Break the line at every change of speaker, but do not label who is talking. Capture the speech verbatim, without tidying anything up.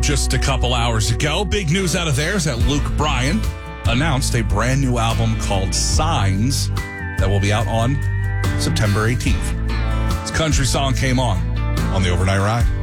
just a couple hours ago. Big news out of there is that Luke Bryan announced a brand new album called Signs that will be out on September eighteenth. This country song came on on the Overnight Ride.